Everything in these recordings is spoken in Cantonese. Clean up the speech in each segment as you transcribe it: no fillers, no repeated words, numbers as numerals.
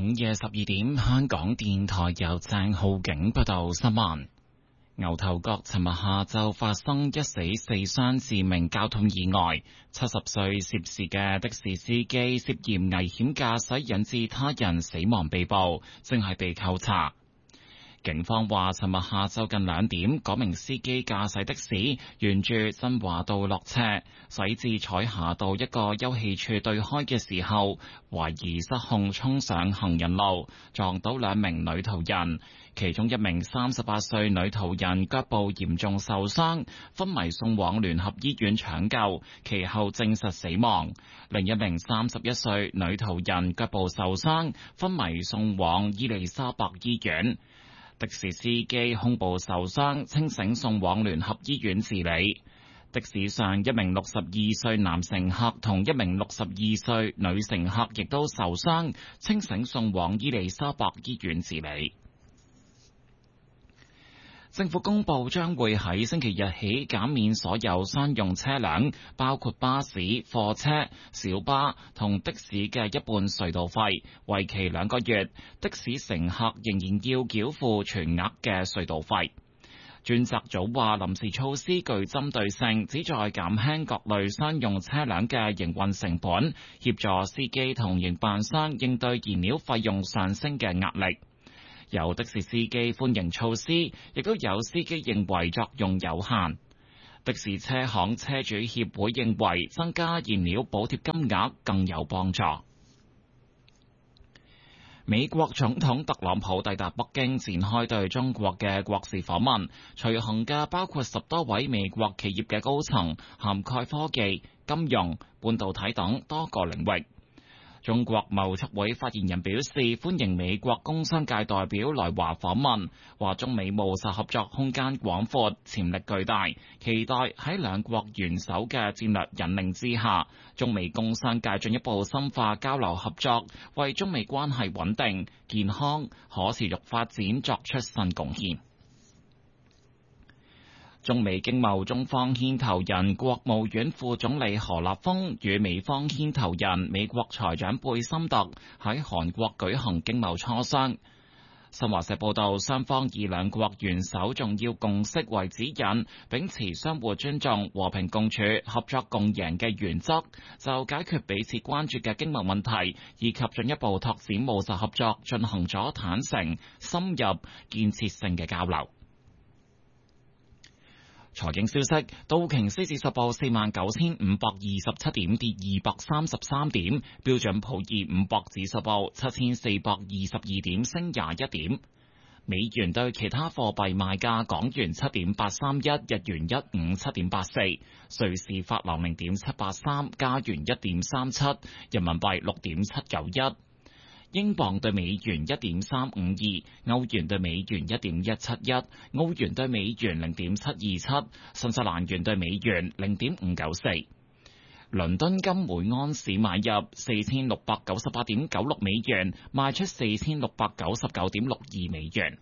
午夜12點，香港電台由鄭浩景報道新聞。牛頭角尋日下晝發生一死四傷致命交通意外，70歲涉事嘅的士司機涉嫌危險駕駛引致他人死亡被捕，正係被扣查。警方話，尋日下晝近2點，嗰名司機駕駛的士沿住振華道落斜，駛至彩霞道一個休憩處對開嘅時候，懷疑失控衝上行人路，撞到2名女途人，其中1名38歲女途人腳部嚴重受傷，昏迷送往聯合醫院搶救，其後證實死亡。另1名31歲女途人腳部受傷，昏迷送往伊利沙伯醫院。的士司機胸部受傷，清醒送往聯合醫院治理。的士上1名62歲男乘客同1名62歲女乘客亦都受傷，清醒送往伊利沙伯醫院治理。政府公布將會喺星期日起減免所有商用車輛，包括巴士、貨車、小巴同的士嘅一半隧道費，為期2個月。的士乘客仍然要繳付全額嘅隧道費。專責組話，臨時措施具針對性，旨在減輕各類商用車輛嘅營運成本，協助司機同營辦商應對燃料費用上升嘅壓力。有的士司機歡迎措施，亦都有司機認為作用有限。的士車行車主協會認為增加燃料補貼金額更有幫助。美國總統特朗普抵達北京，展開對中國嘅國事訪問，隨行嘅包括10多位美國企業嘅高層，涵蓋科技、金融、半導體等多個領域。中國貿促會發言人表示，歡迎美國工商界代表來華訪問，話中美務實合作空間廣闊，潛力巨大，期待喺兩國元首嘅戰略引領之下，中美工商界進一步深化交流合作，為中美關係穩定、健康、可持續發展作出新貢獻。中美經貿中方牽頭人國務院副總理何立峰與美方牽頭人美國財長貝森特喺韓國舉行經貿磋商。新華社報道，雙方以兩國元首重要共識為指引，秉持相互尊重、和平共處、合作共贏嘅原則，就解決彼此關注嘅經貿問題以及進一步拓展務實合作進行咗坦誠、深入、建設性嘅交流。財經消息，道瓊斯指數報49,527點，跌233點；標準普爾500指數報7,422點，升21點。美元對其他貨幣賣價：港元7.831，日元157.84，瑞士法郎0.783，加元1.37，人民幣6.791。英鎊對美元1.352，歐元對美元1.171，澳元對美元0.727，新西蘭元對美元0.594。倫敦金每安士買入4698.96美元，賣出4699.62美元。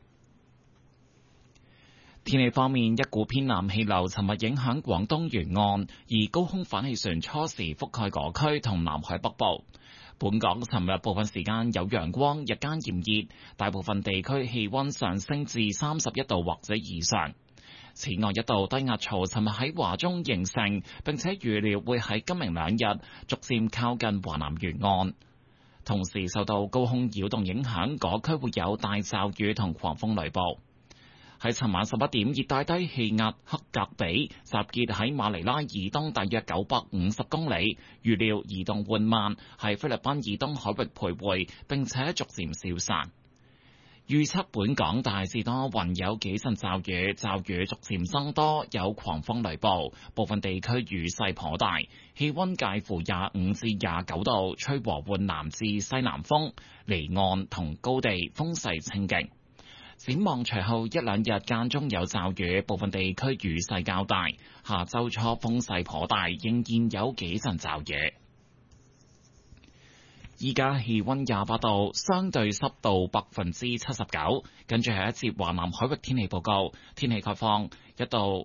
天氣方面，一股偏南氣流尋日影響廣東沿岸，而高空反氣旋初時覆蓋嗰區同南海北部。本港尋日部分時間有陽光，日間炎熱，大部分地區氣溫上升至31度或者以上。此外，一道低壓槽尋日喺華中形成，並且預料會喺今明2日逐漸靠近華南沿岸。同時受到高空擾動影響，嗰區會有大驟雨同狂風雷暴。喺尋晚11點，熱帶低氣壓克格比集結喺馬尼拉以東大約950公里，預料移動緩慢，喺菲律賓以東海域徘徊，並且逐漸消散。預測本港大致多雲，有幾陣驟雨，驟雨逐漸增多，有狂風雷暴，部分地區雨勢頗大，氣溫介乎25至29度，吹和緩南至西南風，離岸同高地風勢清勁。展望隨後1-2日間中有驟雨，部分地區雨勢較大。下周初風勢頗大，仍然有幾陣驟雨。依家氣溫28度，相對濕度79%。跟住係一節華南海域天氣報告，天氣概況：一道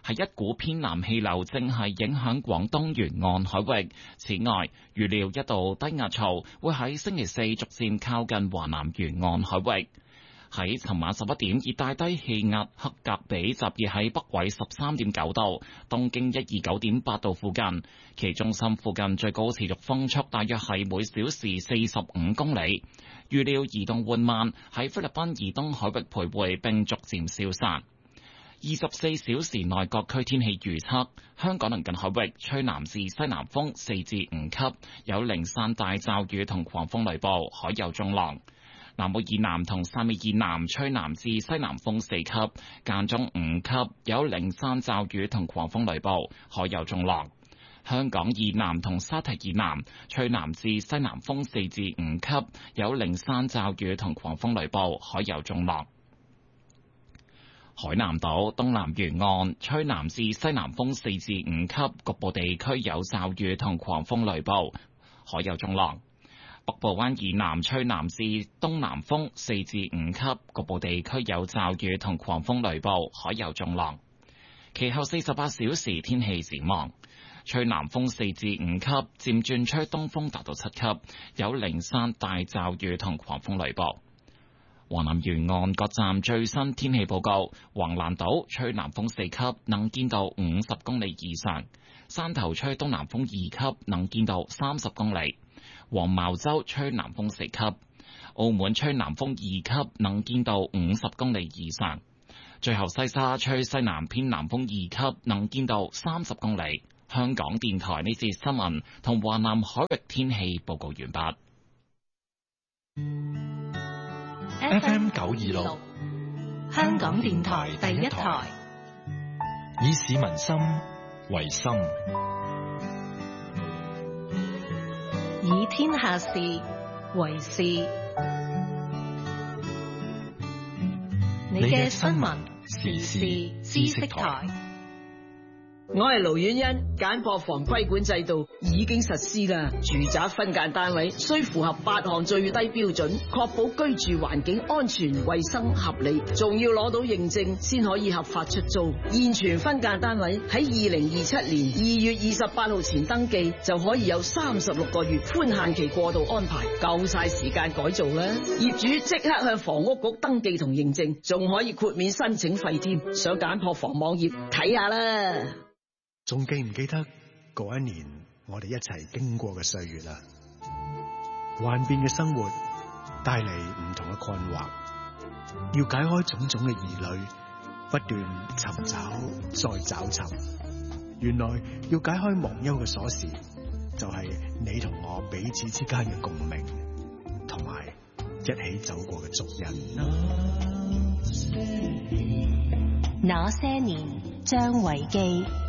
係一股偏南氣流正係影響廣東沿岸海域。此外，預料一道低壓槽會喺星期四逐漸靠近華南沿岸海域。喺尋晚11點，熱帶低氣壓克格比集結喺北緯13.9度、東經129.8度附近，其中心附近最高持續風速大約係每小時45公里。預料移動緩慢，喺菲律賓以東海域徘徊並逐漸消散。24小時內各區天氣預測：香港鄰近海域吹南至西南風4至5級，有零散大驟雨同狂風雷暴，海有中浪。南澳以南同汕尾以南吹南至西南風4級，間中5級，有零散驟雨同狂風雷暴，海有中浪。香港以南同沙堤以南吹南至西南風4至5級，有零散驟雨同狂風雷暴，海有中浪。海南島東南沿岸吹南至西南風4至5級，局部地區有驟雨同狂風雷暴，海有中浪。北部灣以南吹南至東南風4至5級，局部地區有驟雨同狂風雷暴，海有中浪。其後48小時天氣展望：吹南風4至5級，漸轉吹東風達到7級，有零散大驟雨同狂風雷暴。華南沿岸各站最新天氣報告：橫瀾島吹南風4級，能見度50公里以上；汕頭吹東南風2級，能見度30公里；黃茅洲吹南風4級；澳門吹南風2級，能見度50公里以上；最後西沙吹西南偏南風2級，能見度30公里。香港電台呢節新聞同華南海域天氣報告完畢。 FM 926，香港電台第一台，以市民心為心， 以天下事為事。你嘅新聞時事知識台。 我係盧婉欣，簡樸房規管制度已經實施啦。住宅分間單位需符合8項最低標準，確保居住環境安全、衛生、合理，仲要攞到認證先可以合法出租。現存分間單位喺2027年2月28號前登記，就可以有36個月寬限期過渡安排，夠晒時間改造啦。業主即刻向房屋局登記同認證，仲可以豁免申請費添。上簡樸房網頁睇下啦。 仲記唔記得嗰一年我哋一齊經過嘅歲月啊？幻變嘅生活帶嚟唔同嘅困惑，要解開種種嘅疑慮，不斷尋找再找尋。原來要解開忘憂嘅鎖匙，就係你同我彼此之間嘅共鳴，同埋一起走過嘅足印。 那些年，張維基。